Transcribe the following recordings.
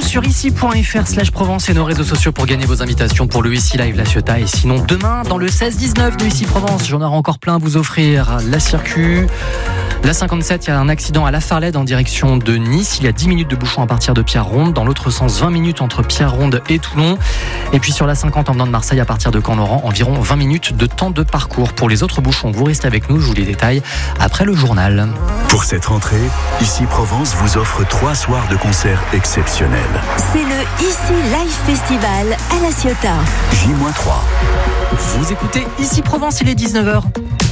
sur ici.fr/Provence et nos réseaux sociaux pour gagner vos invitations pour le Ici Live La Ciotat. Et sinon, demain, dans le 16-19 de Ici Provence, j'en aurai encore plein à vous offrir. La Circu, la 57, il y a un accident à La Farlède en direction de Nice. Il y a 10 minutes de bouchon à partir de Pierre-Ronde. Dans l'autre sens, 20 minutes entre Pierre-Ronde et Toulon. Et puis sur la 50 en venant de Marseille à partir de Camp-Laurent, environ 20 minutes de temps de parcours. Pour les autres bouchons, vous restez avec nous, je vous les détaille après le journal. Pour cette rentrée, Ici Provence vous offre 3 soirs de concerts exceptionnels. C'est le Ici Live Festival à La Ciotat. J-3. Vous écoutez Ici Provence, il est 19h.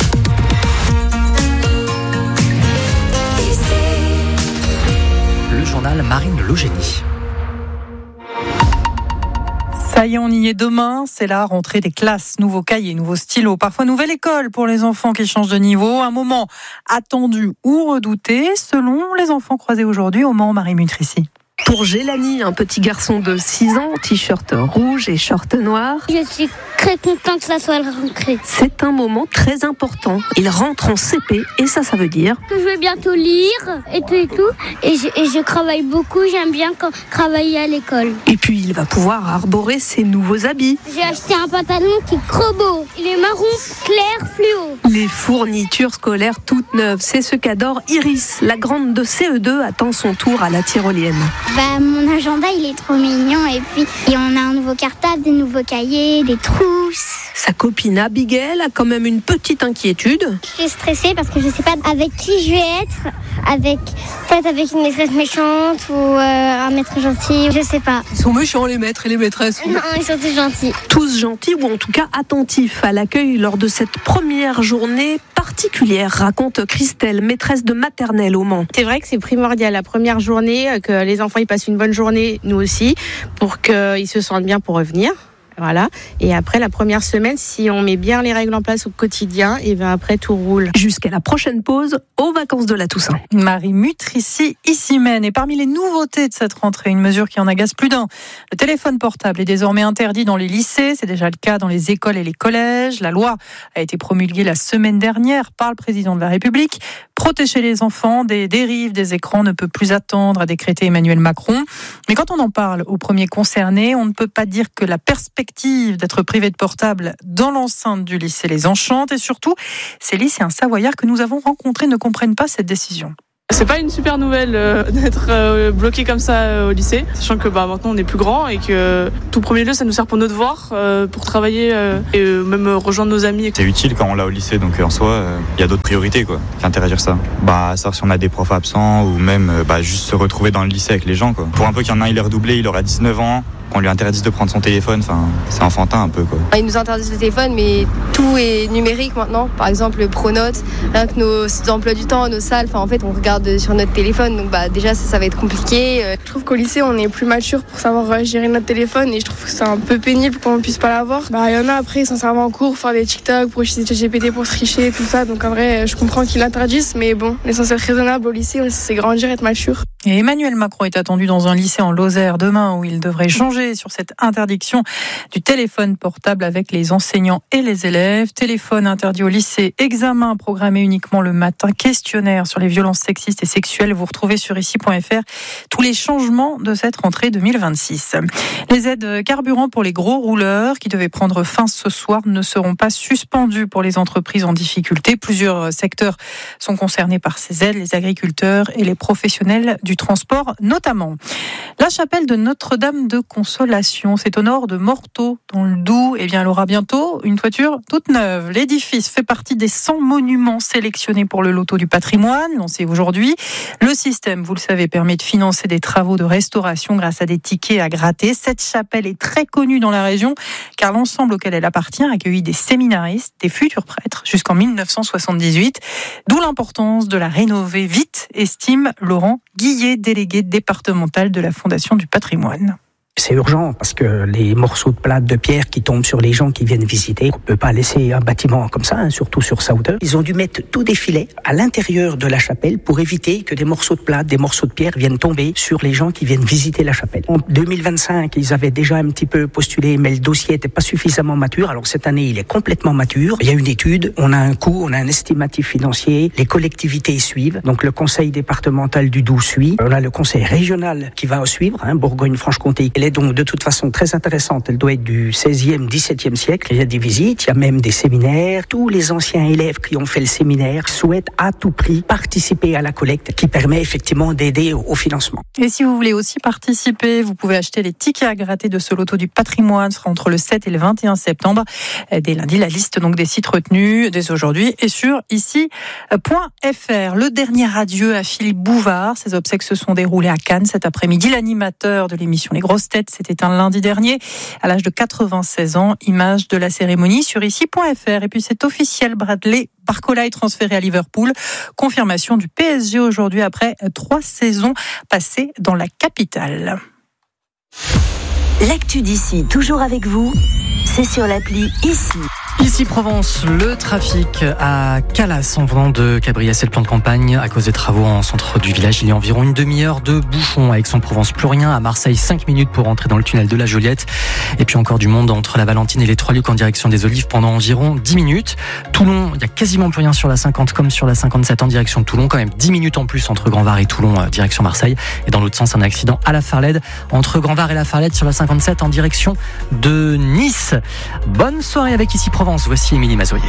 Le journal Marine Logénie. Ça y est, on y est demain, c'est la rentrée des classes. Nouveaux cahiers, nouveaux stylos, parfois nouvelle école pour les enfants qui changent de niveau. Un moment attendu ou redouté selon les enfants croisés aujourd'hui au Mans. Marie Mutrici. Pour Gélani, un petit garçon de 6 ans, t-shirt rouge et short noir. Je suis très contente que ça soit la rentrée. C'est un moment très important. Il rentre en CP et ça veut dire que je vais bientôt lire et tout. Et je travaille beaucoup, j'aime bien travailler à l'école. Et puis il va pouvoir arborer ses nouveaux habits. J'ai acheté un pantalon qui est trop beau. Il est marron clair fluo. Les fournitures scolaires toutes neuves, c'est ce qu'adore Iris. La grande de CE2 attend son tour à la tyrolienne. Mon agenda il est trop mignon et puis on a un nouveau cartable, des nouveaux cahiers, des trousses. Sa copine Abigail a quand même une petite inquiétude. Je suis stressée parce que je sais pas avec qui je vais être, peut-être avec une maîtresse méchante ou un maître gentil, je sais pas. Ils sont méchants les maîtres et les maîtresses. Non, ils sont tous gentils. Tous gentils ou en tout cas attentifs à l'accueil lors de cette première journée particulière, raconte Christelle, maîtresse de maternelle au Mans. C'est vrai que c'est primordial la première journée, que les enfants ils passent une bonne journée, nous aussi, pour qu'ils se sentent bien pour revenir. Voilà. Et après la première semaine, si on met bien les règles en place au quotidien, et bien après tout roule. Jusqu'à la prochaine pause, aux vacances de la Toussaint. Marie Mutrici, ici mène. Et parmi les nouveautés de cette rentrée, une mesure qui en agace plus d'un. Le téléphone portable est désormais interdit dans les lycées. C'est déjà le cas dans les écoles et les collèges. La loi a été promulguée la semaine dernière par le président de la République. Protéger les enfants des dérives des écrans ne peut plus attendre, a décrété Emmanuel Macron. Mais quand on en parle aux premiers concernés, on ne peut pas dire que la perspective d'être privé de portable dans l'enceinte du lycée les enchante. Et surtout, ces lycéens savoyards que nous avons rencontrés ne comprennent pas cette décision. C'est pas une super nouvelle d'être bloqué comme ça au lycée, sachant que maintenant on est plus grand et que tout premier lieu ça nous sert pour nos devoirs, pour travailler et même rejoindre nos amis. C'est utile quand on l'a au lycée, donc en soi il y a d'autres priorités qu'interdire ça. Savoir si on a des profs absents ou même juste se retrouver dans le lycée avec les gens quoi. Pour un peu qu'il y en a un il est redoublé, il aura 19 ans. Qu'on lui interdise de prendre son téléphone, c'est enfantin un peu quoi. Ils nous interdisent le téléphone, mais tout est numérique maintenant. Par exemple, le Pronote, rien que nos emplois du temps, nos salles, en fait, on regarde sur notre téléphone, donc déjà ça va être compliqué. Je trouve qu'au lycée, on est plus mature pour savoir gérer notre téléphone et je trouve que c'est un peu pénible qu'on ne puisse pas l'avoir. Il y en a après, ils s'en servent en cours, faire des TikTok, pour utiliser ChatGPT pour tricher, tout ça. Donc en vrai, je comprends qu'ils l'interdisent, mais bon, on est censé être raisonnable au lycée, on est censé grandir, être mature. Et Emmanuel Macron est attendu dans un lycée en Lozère demain où il devrait changer sur cette interdiction du téléphone portable avec les enseignants et les élèves. Téléphone interdit au lycée, examen programmé uniquement le matin, questionnaire sur les violences sexistes et sexuelles. Vous retrouvez sur ici.fr tous les changements de cette rentrée 2026. Les aides carburant pour les gros rouleurs qui devaient prendre fin ce soir ne seront pas suspendues pour les entreprises en difficulté. Plusieurs secteurs sont concernés par ces aides, les agriculteurs et les professionnels du transport notamment. La chapelle de Notre-Dame de Consolation, c'est au nord de Morteau, dans le Doubs. Elle aura bientôt une toiture toute neuve. L'édifice fait partie des 100 monuments sélectionnés pour le loto du patrimoine, lancé aujourd'hui. Le système, vous le savez, permet de financer des travaux de restauration grâce à des tickets à gratter. Cette chapelle est très connue dans la région, car l'ensemble auquel elle appartient a accueilli des séminaristes, des futurs prêtres, jusqu'en 1978. D'où l'importance de la rénover vite, estime Laurent Guillet, délégué départemental de la Fondation du patrimoine. C'est urgent parce que les morceaux de plâtre, de pierre qui tombent sur les gens qui viennent visiter, on peut pas laisser un bâtiment comme ça, surtout sur sa hauteur. Ils ont dû mettre tous des filets à l'intérieur de la chapelle pour éviter que des morceaux de plâtre, des morceaux de pierre viennent tomber sur les gens qui viennent visiter la chapelle. En 2025, ils avaient déjà un petit peu postulé, mais le dossier n'était pas suffisamment mature. Alors cette année, il est complètement mature. Il y a une étude, on a un coût, on a un estimatif financier, les collectivités suivent. Donc le conseil départemental du Doubs suit. On a le conseil régional qui va suivre, Bourgogne-Franche-Comté. Elle est donc de toute façon très intéressante. Elle doit être du 16e, 17e siècle. Il y a des visites, il y a même des séminaires. Tous les anciens élèves qui ont fait le séminaire souhaitent à tout prix participer à la collecte qui permet effectivement d'aider au financement. Et si vous voulez aussi participer, vous pouvez acheter les tickets à gratter de ce loto du patrimoine. Ce sera entre le 7 et le 21 septembre. Dès lundi, la liste donc des sites retenus dès aujourd'hui est sur ici.fr. Le dernier adieu à Philippe Bouvard. Ses obsèques se sont déroulées à Cannes cet après-midi. L'animateur de l'émission Les Grosses Têtes s'est éteint lundi dernier à l'âge de 96 ans. Image de la cérémonie sur ici.fr. Et puis c'est officiel, Bradley Barcola est transféré à Liverpool. Confirmation du PSG aujourd'hui après 3 saisons passées dans la capitale. L'actu d'ici, toujours avec vous, c'est sur l'appli Ici. Ici Provence, le trafic à Calas en venant de Cabriès et le plan de campagne à cause des travaux en centre du village. Il y a environ une demi-heure de bouchon à Aix-en-Provence, plus rien. À Marseille, 5 minutes pour entrer dans le tunnel de la Joliette. Et puis encore du monde entre la Valentine et les Trois-Lucs en direction des Olives pendant environ 10 minutes. Toulon, il y a quasiment plus rien sur la 50 comme sur la 57 en direction de Toulon. Quand même 10 minutes en plus entre Grand-Var et Toulon direction Marseille. Et dans l'autre sens, un accident à la Farlède entre Grand-Var et la Farlède sur la 57 en direction de Nice. Bonne soirée avec Ici Provence. Voici Émilie Mazoyer.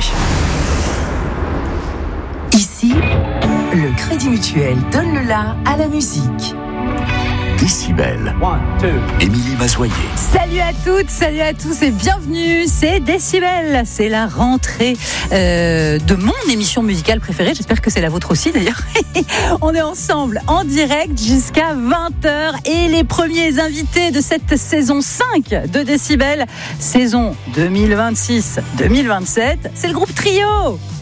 Ici, le Crédit Mutuel donne le la à la musique. Décibel. Émilie Mazoyer. Salut à toutes, salut à tous et bienvenue. C'est Décibel. C'est la rentrée de mon émission musicale préférée. J'espère que c'est la vôtre aussi d'ailleurs. On est ensemble en direct jusqu'à 20h et les premiers invités de cette saison 5 de Décibel, saison 2026-2027, c'est le groupe Trio.